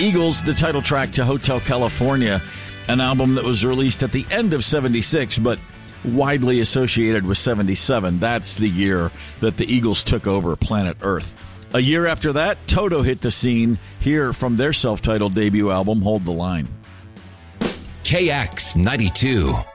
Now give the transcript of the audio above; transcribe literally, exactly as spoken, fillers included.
Eagles, the title track to Hotel California, an album that was released at the end of seventy-six, but widely associated with seventy-seven. That's the year that the Eagles took over planet Earth. A year after that, Toto hit the scene here from their self-titled debut album, Hold the Line. K X ninety-two.